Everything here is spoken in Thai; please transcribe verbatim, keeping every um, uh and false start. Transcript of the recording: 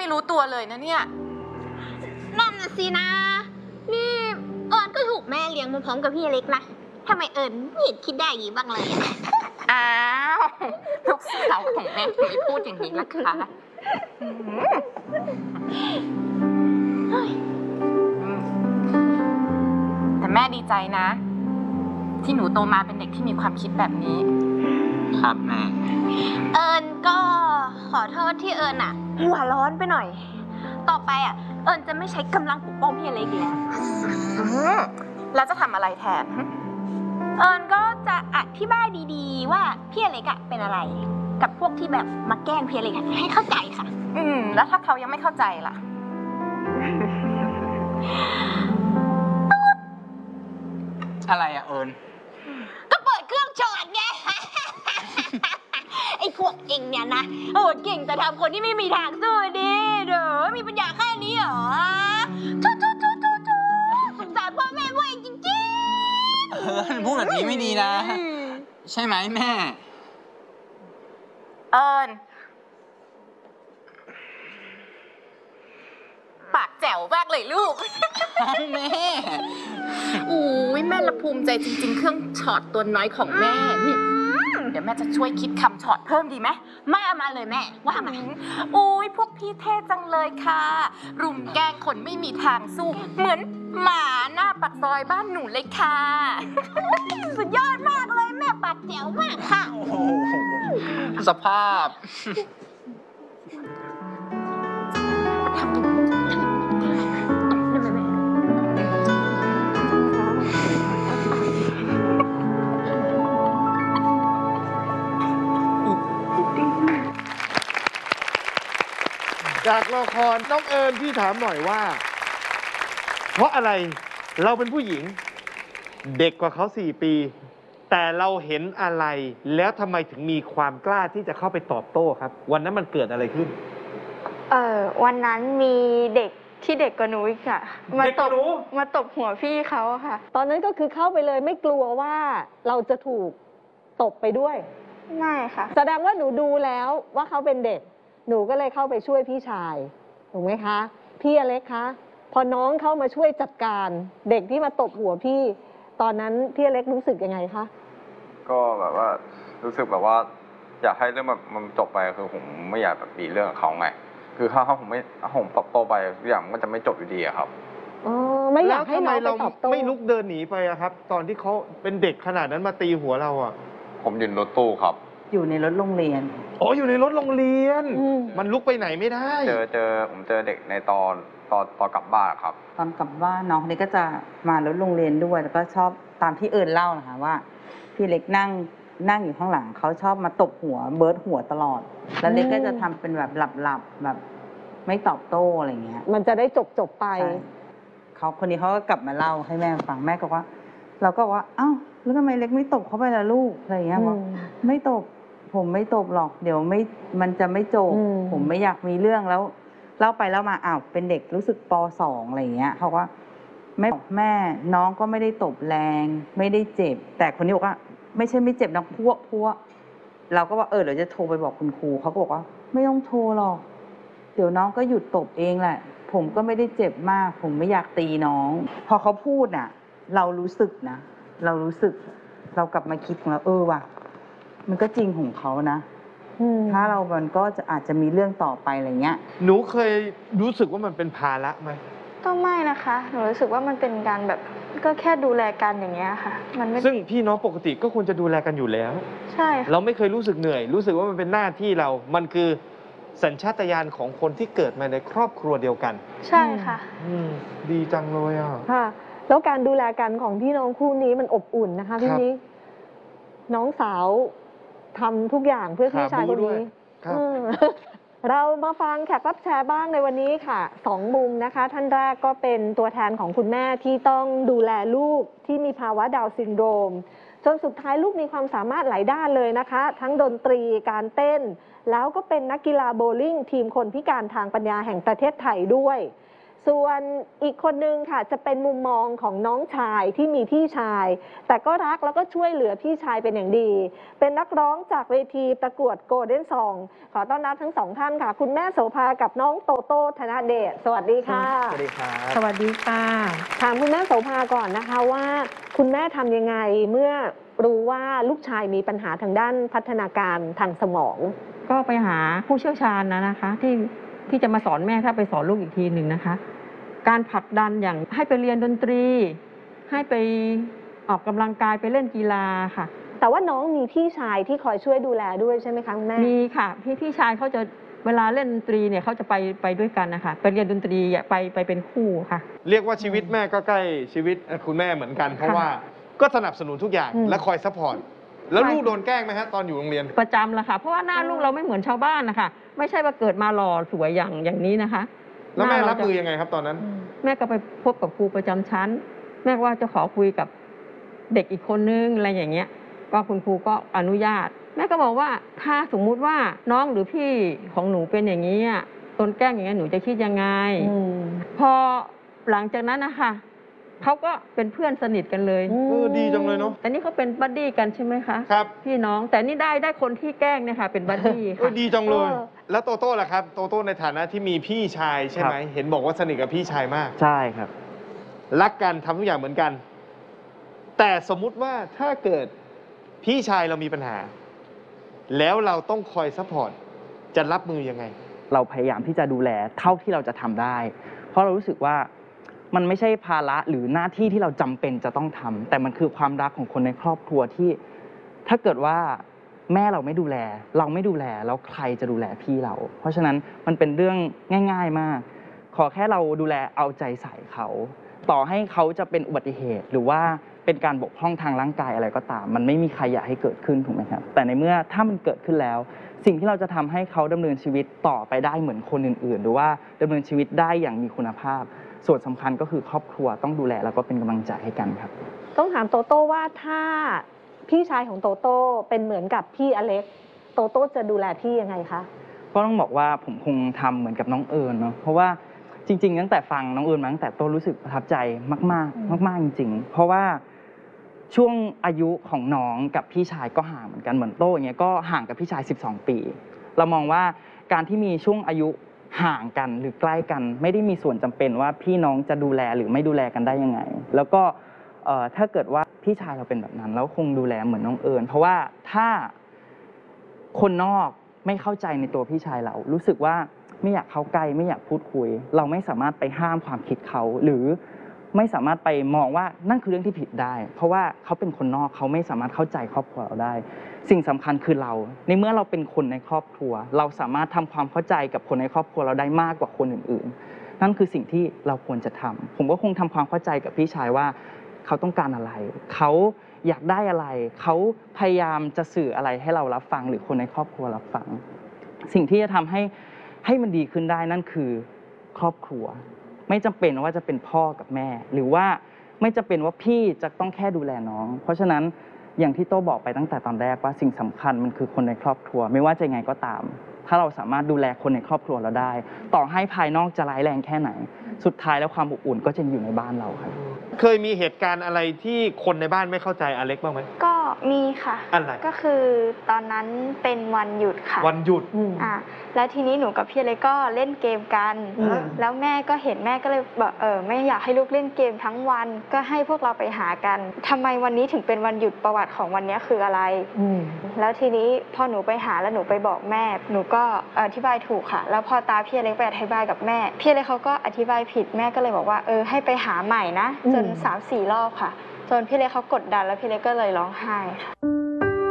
รู้ตัวเลยนะเนี่ยนั่นน่ะสินะนี่เอิญก็ถูกแม่เลี้ยงมาพร้อมกับพี่เล็กนะทำไมเอิญไม่เห็นคิดได้อย่างนี้บ้างเลยอะอ้าวลูกสาวของแม่ทำไมพูดอย่างนี้ล่ะคะแต่แม่ดีใจนะที่หนูโตมาเป็นเด็กที่มีความคิดแบบนี้ครับแม่เอิญก็ขอโทษที่เอิญอะหัวร้อนไปหน่อยต่อไปอะเอิญจะไม่ใช้กำลังปกป้องพี่เล็กแล้วแล้วจะทำอะไรแทนเอิญก็จะอธิบายดีๆว่าพี่เล็กอะเป็นอะไรกับพวกที่แบบมาแกล้งพี่เล็กให้เข้าใจค่ะอืมแล้วถ้าเขายังไม่เข้าใจล่ะอะไรอะเอิญก็เปิดเครื่องช็อตไง ไอ้พวกเองเนี่ยนะโอ้เก่งแต่ทำคนที่ไม่มีทางสู้ดิเด้อมีปัญญาแค่นี้เหรอทุทุทุทุทุสงสารพ่อแม่พวกเองจริงๆเอิญพูดแบบนี้ไม่ดีนะใช่ไหมแม่เอิญปากแจ๋วมากเลยลูกแม่อู้ยแม่ละภูมิใจจริงๆเครื่องช็อตตัวน้อยของแม่นี่เดี๋ยวแม่จะช่วยคิดคำช็อตเพิ่มดีไหมมามาเลยแม่ว่ามาอุ้ยพวกพี่เท่จังเลยค่ะรุมแกล้งคนไม่มีทางสู้เหมือนหมาหน้าปากซอยบ้านหนูเลยค่ะสุดยอดมากเลยแม่ปากแจ๋วมากค่ะสภาพจากละครน้องเอิญพี่ถามหน่อยว่าเพราะอะไรเราเป็นผู้หญิงเด็กกว่าเขาสี่ปีแต่เราเห็นอะไรแล้วทำไมถึงมีความกล้าที่จะเข้าไปตอบโต้ครับวันนั้นมันเกิดอะไรขึ้นเออวันนั้นมีเด็กที่เด็กกว่าหนูอีกค่ะมาตบมาตบหัวพี่เขาค่ะตอนนั้นก็คือเข้าไปเลยไม่กลัวว่าเราจะถูกตบไปด้วยไม่ค่ะแสดงว่าหนูดูแล้วว่าเขาเป็นเด็กหนูก็เลยเข้าไปช่วยพี่ชายถูกไหมคะพี่อเล็กคะพอน้องเข้ามาช่วยจัดการเด็กที่มาตบหัวพี่ตอนนั้นพี่อเล็กรู้สึกยังไงคะก็แบบว่ารู้สึกแบบว่าอยากให้เรื่องแบบมันจบไปคือผมไม่อยากแบบมีเรื่องกับเขาไงคือถ้าผมไม่ถ้าผมตอบโต้ไปทุกอย่างมันก็จะไม่จบอยู่ดีอะครับอ๋อไม่อยากให้น้องไปตอบโต้ไม่ลุกเดินหนีไปอะครับตอนที่เขาเป็นเด็กขนาดนั้นมาตีหัวเราอะผมยืนรถตู้ครับอยู่ในรถโรงเรียนอ๋ออยู่ในรถโรงเรียนมันลุกไปไหนไม่ได้เจอเจอผมเจอเด็กในตอนตอนตอนกลับบ้านครับตอนกลับบ้านน้องคนนี้ก็จะมารถโรงเรียนด้วยแล้วก็ชอบตามที่เอิญเล่านะคะว่าพี่เล็กนั่งนั่งอยู่ข้างหลังเขาชอบมาตบหัวเบิร์ดหัวตลอดแล้วเล็กก็จะทำเป็นแบบหลับๆแบบไม่ตอบโต้อะไรเงี้ยมันจะได้จบจบไปเขาคนนี้เขาก็กลับมาเล่าให้แม่ฟังแม่ก็ว่าเราก็ว่าอ้าวแล้วทำไมเล็กไม่ตบเขาไปล่ะลูกอะไรเงี้ยว่าไม่ตบผมไม่ตบหรอกเดี๋ยวไม่มันจะไม่จบผมไม่อยากมีเรื่องแล้วเล่าไปแล้วมาอ้าวเป็นเด็กรู้สึกป.สอง อะไรเงี้ยเขาว่าไม่แม่น้องก็ไม่ได้ตบแรงไม่ได้เจ็บแต่คนนี้บอกว่าไม่ใช่ไม่เจ็บนะพวกพวกเราก็ว่าเออเดี๋ยวจะโทรไปบอกคุณครูเขาก็บอกว่าไม่ต้องโทรหรอกเดี๋ยวน้องก็หยุดตบเองแหละผมก็ไม่ได้เจ็บมากผมไม่อยากตีน้องพอเขาพูดน่ะเรารู้สึกนะเรารู้สึกเรากลับมาคิดของเราเออว่ะมันก็จริงของเขานะถ้าเรามันก็จะอาจจะมีเรื่องต่อไปอะไรเงี้ยหนูเคยรู้สึกว่ามันเป็นภาระไหมก็ไม่นะคะหนูรู้สึกว่ามันเป็นการแบบก็แค่ดูแลกันอย่างเงี้ยค่ะมันไม่ซึ่งพี่น้องปกติก็ควรจะดูแลกันอยู่แล้วใช่เราไม่เคยรู้สึกเหนื่อยรู้สึกว่ามันเป็นหน้าที่เรามันคือสัญชาตญาณของคนที่เกิดมาในครอบครัวเดียวกันใช่ค่ะอืมดีจังเลยอ่ะค่ะแล้วการดูแลกันของพี่น้องคู่นี้มันอบอุ่นนะคะพี่นี้น้องสาวทำทุกอย่างเพื่อพี่ชายคนนี้เรามาฟังแขกรับเชิญบ้างในวันนี้ค่ะสองมุมนะคะท่านแรกก็เป็นตัวแทนของคุณแม่ที่ต้องดูแลลูกที่มีภาวะดาวน์ซินโดรมจนสุดท้ายลูกมีความสามารถหลายด้านเลยนะคะทั้งดนตรีการเต้นแล้วก็เป็นนักกีฬาโบว์ลิ่งทีมคนพิการทางปัญญาแห่งประเทศไทยด้วยส่วนอีกคนนึงค่ะจะเป็นมุมมองของน้องชายที่มีพี่ชาย แต่ก็รักแล้วก็ช่วยเหลือพี่ชายเป็นอย่างดี เป็นนักร้องจากเวทีประกวดโกลเด้นซองขอต้อนรับทั้งสองท่านค่ะ คุณแม่โสภากับน้องโตโต้ธนเดชสวัสดีค่ะสวัสดีครับสวัสดีค่ะถามคุณแม่โสภาก่อนนะคะว่า คุณแม่ทำยังไงเมื่อรู้ว่าลูกชายมีปัญหาทางด้านพัฒนาการทางสมองก็ไปหาผู้เชี่ยวชาญนะนะคะที่ที่จะมาสอนแม่ถ้าไปสอนลูกอีกทีหนึ่งนะคะ การผลักดันอย่างให้ไปเรียนดนตรี ให้ไปออกกำลังกายไปเล่นกีฬาค่ะแต่ว่าน้องมีพี่ชายที่คอยช่วยดูแลด้วยใช่ไหมคะคุณแม่มีค่ะพี่พี่ชายเขาจะเวลาเล่นดนตรีเนี่ยเขาจะไปไปด้วยกันนะคะไปเรียนดนตรีไปไปเป็นคู่ค่ะเรียกว่าชีวิตแม่ก็ใกล้ชีวิตคุณแม่เหมือนกัน เพราะว่าก็สนับสนุนทุกอย่างอืมและคอยซัพพอร์ตแล้วใช่ลูกโดนแกล้งไหมฮะตอนอยู่โรงเรียนประจำละค่ะเพราะว่าหน้าลูกเราไม่เหมือนชาวบ้านนะคะไม่ใช่ว่าเกิดมาหล่อสวยอย่างอย่างนี้นะคะแล้วแม่หน้ารับเาจะมือยังไงครับตอนนั้นแม่ก็ไปพบกับครูประจำชั้น แม่ก็ว่าจะขอคุยกับเด็กอีกคนนึงอะไรอย่างเงี้ย ก็คุณครูก็อนุญาต แม่ก็บอกว่าถ้าสมมุติว่าน้องหรือพี่ของหนูเป็นอย่างนี้อะโดนแกล้งอย่างเงี้ยหนูจะคิดยังไงอืมพอหลังจากนั้นนะคะเขาก็เป็นเพื่อนสนิทกันเลยเออดีจังเลยเนาะแต่นี่เขาเป็นบัดดี้กันใช่ไหมคะครับพี่น้องแต่นี่ได้ได้คนที่แกล้งเนี่ยค่ะเป็นบัดดี้เอค่ะอดีจังเลยเออแล้วโตโต้ล่ะครับโตโต้ในฐานะที่มีพี่ชายใช่ไหมเห็นบอกว่าสนิทกับพี่ชายมากใช่ครับรักกันทำทุกอย่างเหมือนกัน แต่สมมุติว่าถ้าเกิดพี่ชายเรามีปัญหา แล้วเราต้องคอยซัพพอร์ตจะรับมือยังไงเราพยายามที่จะดูแลเท่าที่เราจะทำได้ เพราะเรารู้สึกว่ามันไม่ใช่ภาระหรือหน้าที่ที่เราจำเป็นจะต้องทำแต่มันคือความรักของคนในครอบครัวที่ ถ้าเกิดว่าแม่เราไม่ดูแล เราไม่ดูแลแล้วใครจะดูแลพี่เรา เพราะฉะนั้นมันเป็นเรื่องง่าย ๆมาก ขอแค่เราดูแลเอาใจใส่เขา ต่อให้เขาจะเป็นอุบัติเหตุ หรือว่าเป็นการบกพร่องทางร่างกายอะไรก็ตาม มันไม่มีใครอยากให้เกิดขึ้นถูกไหมครับแต่ในเมื่อถ้ามันเกิดขึ้นแล้ว สิ่งที่เราจะทำให้เขาดำเนินชีวิตต่อไปได้เหมือนคนอื่นๆ หรือว่าดำเนินชีวิตได้อย่างมีคุณภาพ ส่วนสำคัญก็คือครอบครัวต้องดูแลแล้วก็เป็นกำลังใจให้กันครับต้องถามโตโต้ว่าถ้าพี่ชายของโตโต้เป็นเหมือนกับพี่อเล็ก โตโต้จะดูแลพี่ยังไงคะก็ต้องบอกว่าผมคงทำเหมือนกับน้องเอิญเนาะเพราะว่าจริงๆตั้งแต่ฟังน้องเอิญมาตั้งแต่ต้นรู้สึกประทับใจมากๆมากๆจริงๆ เพราะว่าช่วงอายุของน้องกับพี่ชายก็ห่างเหมือนกันเหมือนโต้อย่างเงี้ยก็ห่างกับพี่ชายสิบสองปี เรามองว่าการที่มีช่วงอายุห่างกันหรือใกล้กัน ไม่ได้มีส่วนจำเป็นว่าพี่น้องจะดูแลหรือไม่ดูแลกันได้ยังไง แล้วก็เอ่อถ้าเกิดว่าพี่ชายเราเป็นแบบนั้นแล้วคงดูแลเหมือนน้องเอิญเพราะว่าถ้าคนนอกไม่เข้าใจในตัวพี่ชายเรารู้สึกว่าไม่อยากเข้าใกล้ไม่อยากพูดคุย เราไม่สามารถไปห้ามความคิดเขาหรือไม่สามารถไปมองว่านั่นคือเรื่องที่ผิดได้ เพราะว่าเขาเป็นคนนอกเขาไม่สามารถเข้าใจครอบครัวเราได้ สิ่งสำคัญคือเราในเมื่อเราเป็นคนในครอบครัว เราสามารถทำความเข้าใจกับคนในครอบครัวเราได้มากกว่าคนอื่นๆ นั่นคือสิ่งที่เราควรจะทำผมก็คงทำความเข้าใจกับพี่ชายว่าเขาต้องการอะไรเขาอยากได้อะไรเขาพยายามจะสื่ออะไรให้เรารับฟังหรือคนในครอบครัวรับฟัง สิ่งที่จะทำให้ให้มันดีขึ้นได้นั่นคือครอบครัวไม่จำเป็นว่าจะเป็นพ่อกับแม่ หรือว่าไม่จำเป็นว่าพี่จะต้องแค่ดูแลน้อง เพราะฉะนั้นอย่างที่โต้บอกไปตั้งแต่ตอนแรกว่าสิ่งสำคัญมันคือคนในครอบครัวไม่ว่าจะยังไงก็ตาม ถ้าเราสามารถดูแลคนในครอบครัวเราได้ ต่อให้ภายนอกจะร้ายแรงแค่ไหน สุดท้ายแล้วความอบอุ่นก็จะอยู่ในบ้านเราครับเคยมีเหตุการณ์อะไรที่คนในบ้านไม่เข้าใจอเล็กบ้างไหมก็มีค่ะอะไรก็คือตอนนั้นเป็นวันหยุดค่ะวันหยุดอ่ะแล้วทีนี้หนูกับพี่เล็กก็เล่นเกมกันอืมแล้วแม่ก็เห็นแม่ก็เลยบอกเออไม่อยากให้ลูกเล่นเกมทั้งวัน ก็ให้พวกเราไปหากันทำไมวันนี้ถึงเป็นวันหยุดประวัติของวันนี้คืออะไรอืมแล้วทีนี้พอหนูไปหาแล้วหนูไปบอกแม่ หนูก็อธิบายถูกค่ะ แล้วพอตาพี่เล็กไปอธิบายกับแม่ พี่เล็กเขาก็อธิบายผิดแม่ก็เลยบอกว่าเออให้ไปหาใหม่นะ จนอืมสามสี่รอบค่ะ จนพี่เล็กเขากดดันแล้วพี่เล็กก็เลยร้องไห้ค่ะ